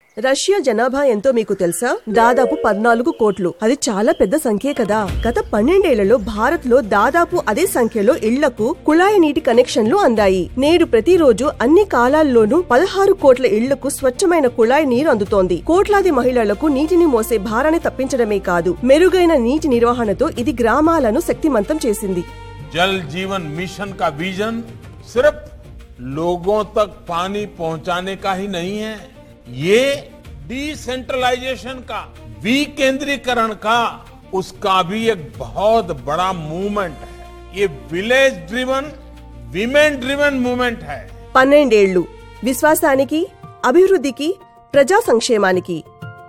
Russia జనాభా ఎంతో మీకు తెలుసా? దాదాపు 14 కోట్లు. అది చాలా పెద్ద సంఖ్యే కదా. గత 12 ఏళ్లలో భారత్ లో దాదాపు అదే సంఖ్యలో ఇళ్లకు కుళాయి నీటి కనెక్షన్లు అందాయి. నేడు ప్రతిరోజు అన్ని కాలాల్లోనూ 16 కోట్ల ఇళ్లకు స్వచ్ఛమైన కుళాయి నీరు అందుతోంది. కోట్లాది మహిళలకు నీటిని మోసే భారాన్ని తప్పించడమే కాదు, మెరుగైన నీటి నిర్వహణతో ఇది గ్రామాలను శక్తిమంతం చేసింది. जल जीवन मिशन का विजन सिर्फ लोगों तक पानी पहुंचाने का ही नहीं है, ये डिसेंट्रलाइजेशन का, विकेंद्रीकरण का, उसका भी एक बहुत बड़ा मूवमेंट है. ये village driven, women driven movement है. 12 ఏళ్లు విశ్వాసానికి, అభివృద్ధికి, ప్రజా సంక్షేమానికి.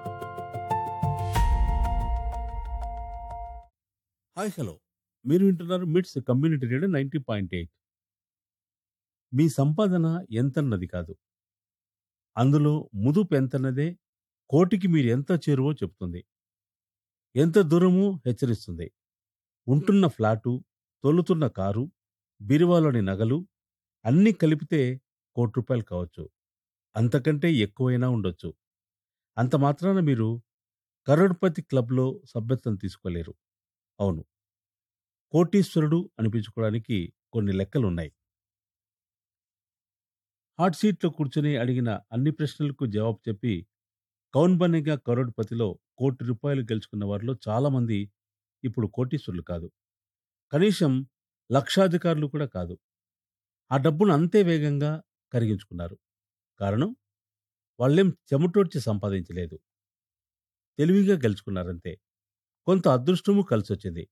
హాయ్ హలో, మీరు వింటున్నారు మిట్స్ కమ్యూనిటీ రేడియో 90.8. మీ సంపాదన ఎంతన్నది కాదు, అందులో ముదుపు ఎంతన్నదే కోటికి మీరు ఎంత చేరువో చెప్తుంది. ఎంత దూరమో హెచ్చరిస్తుంది. ఉంటున్న ఫ్లాటు, తొలుతున్న కారు, బీరువాలోని నగలు అన్నీ కలిపితే ₹1,00,00,000 కావచ్చు, అంతకంటే ఎక్కువైనా ఉండొచ్చు. అంత మాత్రాన మీరు కరోడ్పతి క్లబ్లో సభ్యత్వం తీసుకోలేరు. అవును, కోటీశ్వరుడు అనిపించుకోవడానికి కొన్ని లెక్కలున్నాయి. హాట్ సీట్లో కూర్చుని అడిగిన అన్ని ప్రశ్నలకు జవాబు చెప్పి కౌన్ బనేగా కరోడ్పతిలో ₹1,00,00,000 గెలుచుకున్న వారిలో చాలామంది ఇప్పుడు కోటీశ్వరులు కాదు, కనీసం లక్షాధికారులు కూడా కాదు. ఆ డబ్బును అంతే వేగంగా కరిగించుకున్నారు. కారణం, వాళ్ళేం చెమటోడ్చి సంపాదించలేదు, తెలివిగా గెలుచుకున్నారంతే. కొంత అదృష్టము కలిసొచ్చింది.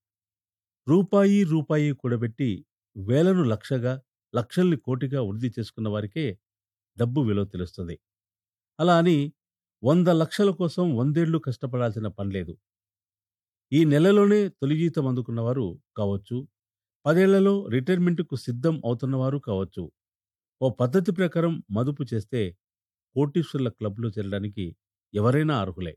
రూపాయి కూడబెట్టి వేలను లక్షగా, లక్షల్ని కోటిగా వృద్ధి చేసుకున్న వారికే డబ్బు విలువ తెలుస్తుంది. అలా అని 100 లక్షల కోసం 100 ఏళ్లు కష్టపడాల్సిన పనిలేదు. ఈ నెలలోనే తొలి జీతం అందుకున్నవారు కావచ్చు, 10 ఏళ్లలో రిటైర్మెంట్కు సిద్ధం అవుతున్నవారు కావచ్చు. ఓ పద్ధతి ప్రకారం మదుపు చేస్తే కోటీశ్వరుల క్లబ్లో చేరడానికి ఎవరైనా అర్హులే.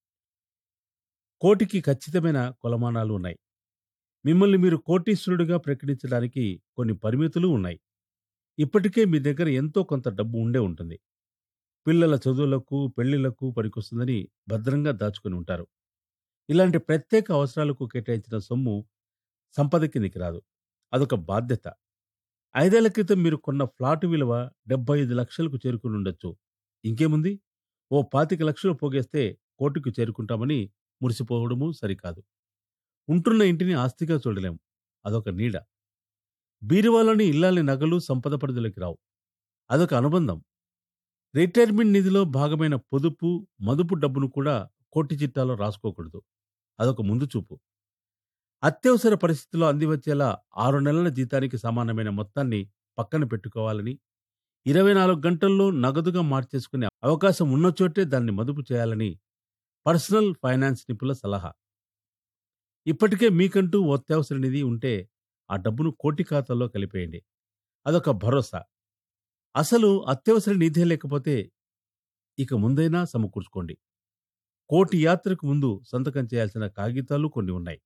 కోటికి ఖచ్చితమైన కొలమానాలు ఉన్నాయి. మిమ్మల్ని మీరు కోటీశ్వరుడిగా ప్రకటించడానికి కొన్ని పరిమితులు ఉన్నాయి. ఇప్పటికే మీ దగ్గర ఎంతో కొంత డబ్బు ఉండే ఉంటుంది. పిల్లల చదువులకు, పెళ్లిళ్లకు పనికొస్తుందని భద్రంగా దాచుకుని ఉంటారు. ఇలాంటి ప్రత్యేక అవసరాలకు కేటాయించిన సొమ్ము సంపద కిందికి రాదు, అదొక బాధ్యత. 5 ఏళ్ల క్రితం మీరు కొన్న ఫ్లాటు విలువ 75 లక్షలకు చేరుకుని ఉండొచ్చు. ఇంకేముంది, ఓ 25 లక్షలు పోగేస్తే కోటికి చేరుకుంటామని మురిసిపోవడము సరికాదు. ఉంటున్న ఇంటిని ఆస్తిగా చూడలేం, అదొక నీడ. బీరువాలోని ఇల్లాలి నగలు సంపద పరిధిలోకి రావు, అదొక అనుబంధం. రిటైర్మెంట్ నిధిలో భాగమైన పొదుపు, మదుపు డబ్బును కూడా కోటి చిట్టాలో రాసుకోకూడదు, అదొక ముందు చూపు. అత్యవసర పరిస్థితుల్లో అందివచ్చేలా 6 నెలల జీతానికి సమానమైన మొత్తాన్ని పక్కన పెట్టుకోవాలని, 24 గంటల్లో నగదుగా మార్చేసుకునే అవకాశం ఉన్న చోటే దాన్ని మదుపు చేయాలని పర్సనల్ ఫైనాన్స్ నిపుణుల సలహా. ఇప్పటికే మీకంటూ ఓ అత్యవసర నిధి ఉంటే ఆ డబ్బును కోటి ఖాతాలో కలిపేయండి, అదొక భరోసా. అసలు అత్యవసర నిధే లేకపోతే ఇక ముందైనా సమకూర్చుకోండి. కోటి యాత్రకు ముందు సంతకం చేయాల్సిన కాగితాలు కొన్ని ఉన్నాయి.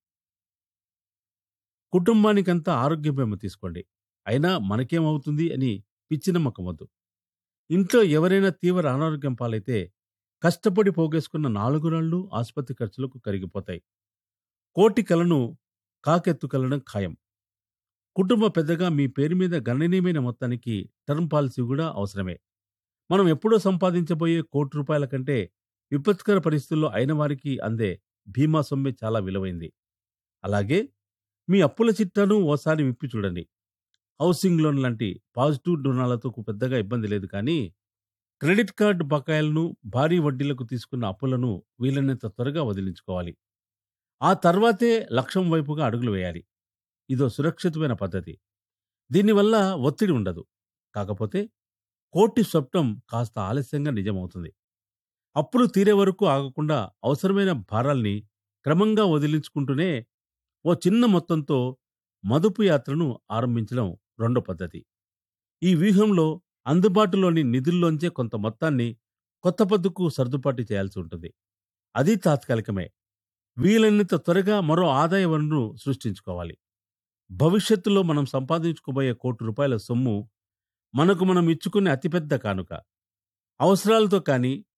కుటుంబానికంతా ఆరోగ్య బీమా తీసుకోండి. అయినా మనకేమవుతుంది అని పిచ్చి నమ్మకం వద్దు. ఇంట్లో ఎవరైనా తీవ్ర అనారోగ్యం పాలైతే కష్టపడి పోగేసుకున్న 4 నెలలు ఆసుపత్రి ఖర్చులకు కరిగిపోతాయి. కోటి కలను కాకెత్తుకెళ్లడం ఖాయం. కుటుంబ పెద్దగా మీ పేరు మీద గణనీయమైన మొత్తానికి టర్మ్ పాలసీ కూడా అవసరమే. మనం ఎప్పుడో సంపాదించబోయే ₹1,00,00,000 కంటే విపత్కర పరిస్థితుల్లో అయిన వారికి అందే బీమా సొమ్మే చాలా విలువైంది. అలాగే మీ అప్పుల చిట్టాను ఓసారి విప్పి చూడండి. హౌసింగ్ లోన్ లాంటి పాజిటివ్ రుణాలతో పెద్దగా ఇబ్బంది లేదు, కానీ క్రెడిట్ కార్డు బకాయిలను, భారీ వడ్డీలకు తీసుకున్న అప్పులను వీలైనంత త్వరగా వదిలించుకోవాలి. ఆ తర్వాతే లక్ష్యం వైపుగా అడుగులు వేయాలి. ఇదో సురక్షితమైన పద్ధతి. దీనివల్ల ఒత్తిడి ఉండదు. కాకపోతే కోటి స్వప్నం కాస్త ఆలస్యంగా నిజమవుతుంది. అప్పులు తీరే వరకు ఆగకుండా అవసరమైన భారాల్ని క్రమంగా వదిలించుకుంటూనే ఓ చిన్న మొత్తంతో మదుపు యాత్రను ఆరంభించడం రెండో పద్ధతి. ఈ వ్యూహంలో అందుబాటులోని నిధుల్లోంచే కొంత మొత్తాన్ని కొత్త పద్ధతికు సర్దుబాటు చేయాల్సి ఉంటుంది. అది తాత్కాలికమే. వీలైనంత త్వరగా మరో ఆదాయ వనరును సృష్టించుకోవాలి. భవిష్యత్తులో మనం సంపాదించుకోబోయే ₹1,00,00,000 సొమ్ము మనకు మనం ఇచ్చుకునే అతిపెద్ద కానుక. అవసరాలతో కానీ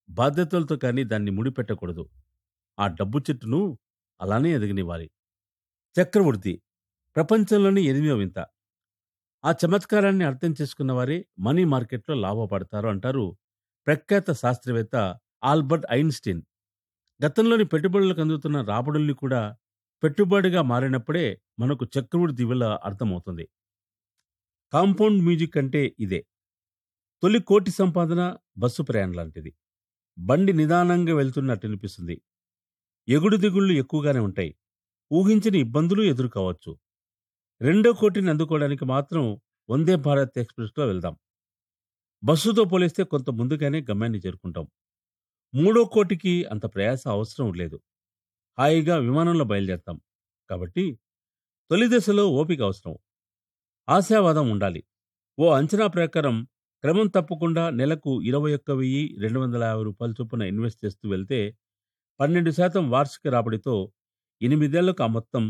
బాధ్యతలతో కానీ దాన్ని ముడిపెట్టకూడదు. ఆ డబ్బు చెట్టును అలానే ఎదగనివ్వాలి. చక్రవృద్ధి ప్రపంచంలోని 8వ వింత. ఆ చమత్కారాన్ని అర్థం చేసుకున్న వారే మనీ మార్కెట్లో లాభపడతారు అంటారు ప్రఖ్యాత శాస్త్రవేత్త ఆల్బర్ట్ ఐన్స్టీన్. గతంలోని పెట్టుబడులకు అందుతున్న రాబడుల్ని కూడా పెట్టుబడిగా మారినప్పుడే మనకు చక్రవృద్ధి విలువ అర్థమవుతుంది. కాంపౌండ్ మ్యూజిక్ అంటే ఇదే. తొలి కోటి సంపాదన బస్సు ప్రయాణం లాంటిది. బండి నిదానంగా వెళ్తున్నట్టు అనిపిస్తుంది. ఎగుడు దిగుళ్ళు ఎక్కువగానే ఉంటాయి. ఊహించని ఇబ్బందులు ఎదురు కావచ్చు. రెండో కోటిని అందుకోవడానికి మాత్రం వందే భారత్ ఎక్స్‌ప్రెస్‌లో వెళ్దాం. బస్సుతో పోలిస్తే కొంత ముందుగానే గమ్యాన్ని చేరుకుంటాం. మూడో కోటికి అంత ప్రయాస అవసరం లేదు. హాయిగా విమానంలో బయలుదేరతాం. కాబట్టి తొలి దశలో ఓపిక అవసరం. ఆశావాదం ఉండాలి. ఓ అంచనా ప్రకారం క్రమం తప్పకుండా నెలకు 21,250 చొప్పున ఇన్వెస్ట్ చేస్తూ వెళ్తే 12% వార్షిక రాబడితో 8 ఏళ్లకు ఆ మొత్తం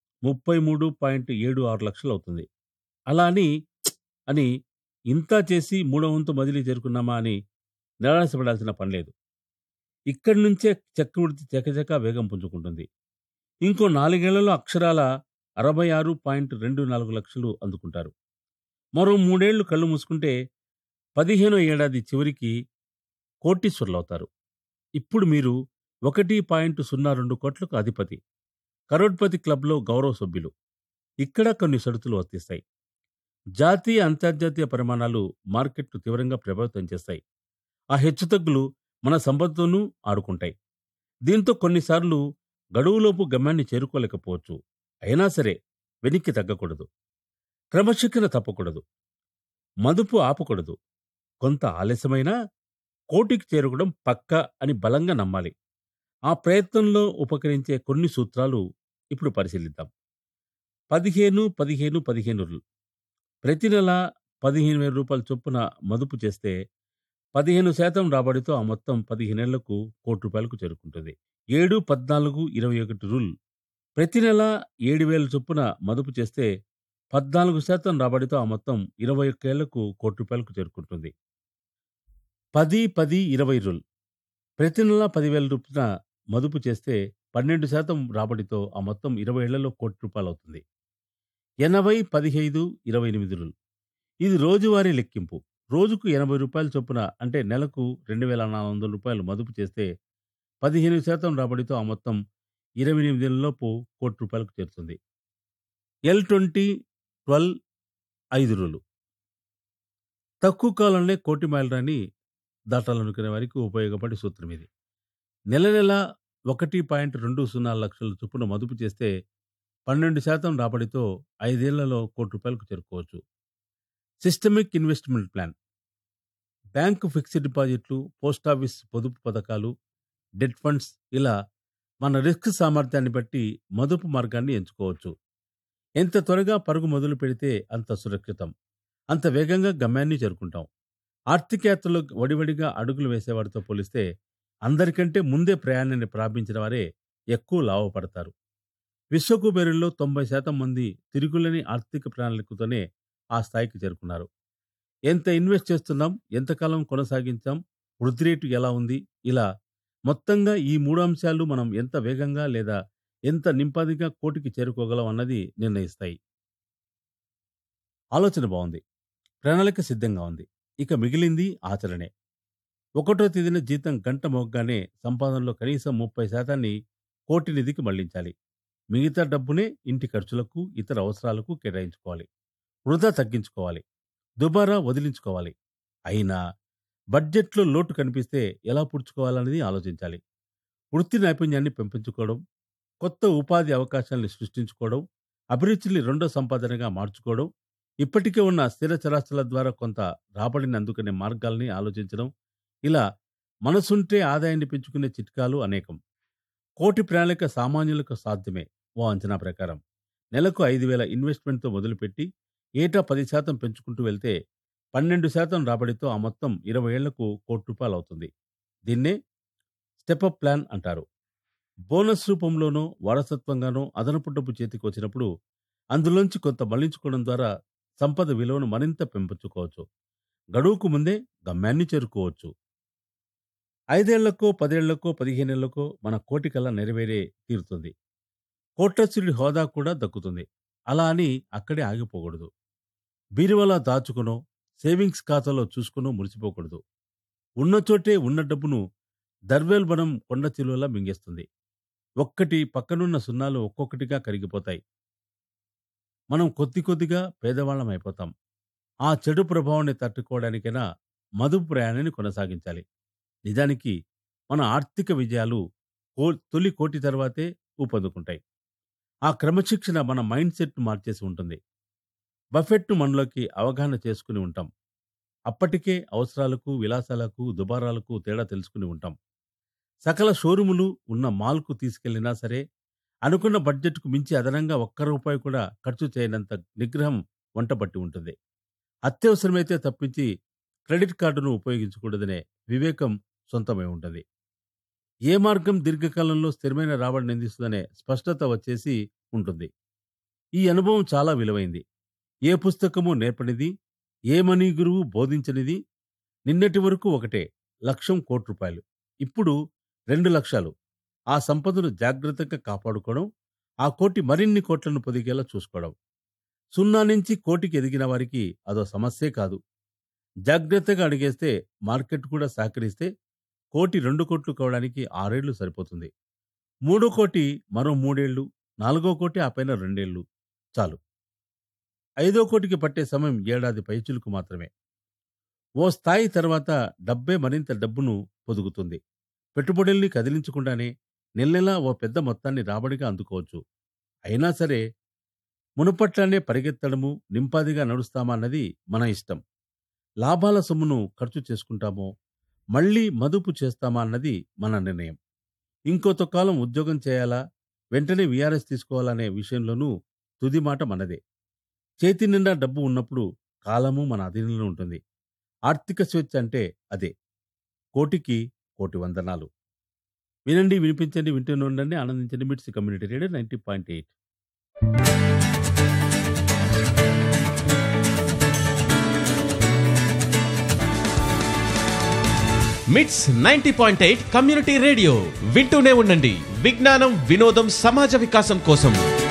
33.76 లక్షలు అవుతుంది. అలా అని ఇంతా చేసి మూడో వంతు మజిలీ చేరుకున్నామా అని నిరాశపడాల్సిన పనిలేదు. ఇక్కడి నుంచే చక్రవృద్ధి చకచకా వేగం పుంజుకుంటుంది. ఇంకో 4 ఏళ్లలో అక్షరాల 66.24 లక్షలు అందుకుంటారు. మరో 3 ఏళ్లు కళ్ళు మూసుకుంటే 15వ ఏడాది చివరికి కోటీశ్వరులవుతారు. ఇప్పుడు మీరు 1.02 కోట్లకు అధిపతి. కరోడ్పతి క్లబ్లో గౌరవ సభ్యులు. ఇక్కడ కొన్ని షరతులు వర్తిస్తాయి. జాతీయ అంతర్జాతీయ పరిమాణాలు మార్కెట్ను తీవ్రంగా ప్రభావితం చేస్తాయి. ఆ హెచ్చుతగ్గులు మన సంపదతోనూ ఆడుకుంటాయి. దీంతో కొన్నిసార్లు గడువులోపు గమ్యాన్ని చేరుకోలేకపోవచ్చు. అయినా సరే వెనక్కి తగ్గకూడదు. క్రమశిక్షణ తప్పకూడదు. మదుపు ఆపకూడదు. కొంత ఆలస్యమైనా కోటికి చేరుకోవడం పక్కా అని బలంగా నమ్మాలి. ఆ ప్రయత్నంలో ఉపకరించే కొన్ని సూత్రాలు ఇప్పుడు పరిశీలిద్దాం. 15-15-15 రూల్. ప్రతి నెల రూ. 15,000 చొప్పున మదుపు చేస్తే 15% రాబడితో ఆ మొత్తం 15 ఏళ్లకు ₹1,00,00,000 చేరుకుంటుంది. 7-14-21 రూల్. ప్రతి నెల 7,000 చొప్పున మదుపు చేస్తే 14% రాబడితో ఆ మొత్తం 21 ఏళ్లకు ₹1,00,00,000 చేరుకుంటుంది. 10-10-20 రూల్. ప్రతి నెల 10,000 చొప్పున మదుపు చేస్తే 12% రాబడితో ఆ మొత్తం 20 ఏళ్లలో ₹1,00,00,000 అవుతుంది. 80-15-28 రూల్. ఇది రోజువారీ లెక్కింపు. రోజుకు ₹80 చొప్పున అంటే నెలకు ₹2,400 మదుపు చేస్తే 15% రాబడితో ఆ మొత్తం 28 ఏళ్లలోపు ₹1,00,00,000 చేరుతుంది. L20-12-5 rule. తక్కువ కాలంలో కోటి మైలురాయిని దాటాలనుకునే వారికి ఉపయోగపడే సూత్రం ఇది. నెల నెల 1.20 లక్షల చొప్పున మదుపు చేస్తే 12% రాబడితో 5 ఏళ్లలో ₹1,00,00,000 చేరుకోవచ్చు. Systemic investment plan. Bank fixed డిపాజిట్లు, పోస్టాఫీస్ పొదుపు పథకాలు, డెట్ ఫండ్స్ ఇలా మన రిస్క్ సామర్థ్యాన్ని బట్టి మదుపు మార్గాన్ని ఎంచుకోవచ్చు. ఎంత త్వరగా పరుగు మొదలు పెడితే అంత సురక్షితం. అంత వేగంగా గమ్యాన్ని చేరుకుంటాం. ఆర్థిక యాత్రలో వడివడిగా అడుగులు వేసేవాడితో పోలిస్తే అందరికంటే ముందే ప్రయాణాన్ని ప్రారంభించిన వారే ఎక్కువ లాభపడతారు. విశ్వకుబేరుల్లో 90% మంది తిరుగులేని ఆర్థిక ప్రణాళికతోనే ఆ స్థాయికి చేరుకున్నారు. ఎంత ఇన్వెస్ట్ చేస్తున్నాం, ఎంతకాలం కొనసాగించాం, వృద్ధి రేటు ఎలా ఉంది, ఇలా మొత్తంగా ఈ 3 అంశాలు మనం ఎంత వేగంగా లేదా ఎంత నింపాదిగా కోటికి చేరుకోగలం అన్నది నిర్ణయిస్తాయి. ఆలోచన బాగుంది. ప్రణాళిక సిద్ధంగా ఉంది. ఇక మిగిలింది ఆచరణే. 1వ తేదీన జీతం గంట మోగ్గానే సంపాదనలో కనీసం 30% కోటి నిధికి మళ్లించాలి. మిగతా డబ్బునే ఇంటి ఖర్చులకు, ఇతర అవసరాలకు కేటాయించుకోవాలి. వృధా తగ్గించుకోవాలి. దుబారా వదిలించుకోవాలి. అయినా బడ్జెట్లో లోటు కనిపిస్తే ఎలా పూడ్చుకోవాలనేది ఆలోచించాలి. వృత్తి నైపుణ్యాన్ని పెంపొంచుకోవడం, కొత్త ఉపాధి అవకాశాలను సృష్టించుకోవడం, అభిరుచిని రెండో సంపాదనగా మార్చుకోవడం, ఇప్పటికే ఉన్న స్థిర చరాస్తుల ద్వారా కొంత రాబడిని అందుకునే మార్గాల్ని ఆలోచించడం, ఇలా మనసుంటే ఆదాయాన్ని పెంచుకునే చిట్కాలు అనేకం. కోటి ప్రణాళిక సామాన్యులకు సాధ్యమే. ఓ అంచనా ప్రకారం నెలకు 5,000 ఇన్వెస్ట్మెంట్తో మొదలుపెట్టి ఏటా 10% పెంచుకుంటూ వెళ్తే 12% రాబడితో ఆ మొత్తం 20 ఏళ్లకు ₹1,00,00,000 అవుతుంది. దీన్నే స్టెప్అప్ ప్లాన్ అంటారు. బోనస్ రూపంలోనో వారసత్వంగానో అదనపు డబ్బు చేతికి వచ్చినప్పుడు అందులోంచి కొంత మళ్లించుకోవడం ద్వారా సంపద విలువను మరింత పెంపొంచుకోవచ్చు. గడువుకు ముందే గమ్యాన్ని చేరుకోవచ్చు. 5 ఏళ్లకో 10 ఏళ్లకో 15 ఏళ్లకో మన కోటి కల నెరవేరే తీరుతుంది. కోటచ్చుడి హోదా కూడా దక్కుతుంది. అలా అని అక్కడే ఆగిపోకూడదు. బీరువాలో దాచుకునో సేవింగ్స్ ఖాతాలో చూసుకునో మురిసిపోకూడదు. ఉన్న చోటే ఉన్న డబ్బును దర్వేల్బనం కొండ చిలువలా మింగేస్తుంది. ఒక్కటి పక్కనున్న సున్నాలు ఒక్కొక్కటిగా కరిగిపోతాయి. మనం కొద్ది కొద్దిగా పేదవాళ్ళం అయిపోతాం. ఆ చెడు ప్రభావాన్ని తట్టుకోవడానికైనా మదుపు ప్రయాణాన్ని కొనసాగించాలి. నిజానికి మన ఆర్థిక విజయాలు తొలి కోటి తర్వాతే ఊపందుకుంటాయి. ఆ క్రమశిక్షణ మన మైండ్ సెట్ను మార్చేసి ఉంటుంది. బఫెట్ను మనలోకి అవగాహన చేసుకుని ఉంటాం. అప్పటికే అవసరాలకు, విలాసాలకు, దుబారాలకు తేడా తెలుసుకుని ఉంటాం. సకల షోరూములు ఉన్న మాల్కు తీసుకెళ్లినా సరే అనుకున్న బడ్జెట్కు మించి అదనంగా ₹1 కూడా ఖర్చు చేయనంత నిగ్రహం వంటబట్టి ఉంటుంది. అత్యవసరమైతే తప్పించి క్రెడిట్ కార్డును ఉపయోగించకూడదనే వివేకం సొంతమై ఉంటుంది. ఏ మార్గం దీర్ఘకాలంలో స్థిరమైన రాబడిని అందిస్తుందనే స్పష్టత వచ్చేసి ఉంటుంది. ఈ అనుభవం చాలా విలువైంది. ఏ పుస్తకము నేర్పనిది, ఏ మనీ గురువు బోధించనిది. నిన్నటి వరకు ఒకటే లక్ష్యం ₹1,00,00,000, ఇప్పుడు 2,00,000. ఆ సంపదను జాగ్రత్తగా కాపాడుకోవడం, ఆ కోటి మరిన్ని కోట్లను పొదిగేలా చూసుకోవడం. 0 నుంచి కోటికి ఎదిగిన వారికి అదో సమస్యే కాదు. జాగ్రత్తగా అడిగేస్తే, మార్కెట్ కూడా సహకరిస్తే కోటి 2 కోట్లు కావడానికి 6 ఏళ్లు సరిపోతుంది. 3వ కోటి మరో 3 ఏళ్లు, 4వ కోటి ఆ పైన 2 ఏళ్లు చాలు. 5వ కోటికి పట్టే సమయం ఏడాది పైచిలుకు మాత్రమే. ఓ స్థాయి తర్వాత డబ్బే మరింత డబ్బును పొదుగుతుంది. పెట్టుబడుల్ని కదిలించకుండానే నెలనెలా ఓ పెద్ద మొత్తాన్ని రాబడిగా అందుకోవచ్చు. అయినా సరే మునుపట్లానే పరిగెత్తడము, నింపాదిగా నడుస్తామా అన్నది మన ఇష్టం. లాభాల సొమ్మును ఖర్చు చేసుకుంటామో, మళ్లీ మదుపు చేస్తామా అన్నది మన నిర్ణయం. ఇంకొంతకాలం ఉద్యోగం చేయాలా, వెంటనే వీఆర్ఎస్ తీసుకోవాలనే విషయంలోనూ తుది మాట మనదే. చేతి నిండా డబ్బు ఉన్నప్పుడు కాలము మన అధీనంలో ఉంటుంది. ఆర్థిక స్వేచ్ఛ అంటే అదే. కోటికి కోటి వందనాలు. వినండి, వినిపించండి, వింటూనే ఉండండి, ఆనందించండి. మిట్స్ కమ్యూనిటీ రేడియో 90.8. మిట్స్ 90.8 కమ్యూనిటీ రేడియో వింటూనే ఉండండి. విజ్ఞానం, వినోదం, సమాజ వికాసం కోసం.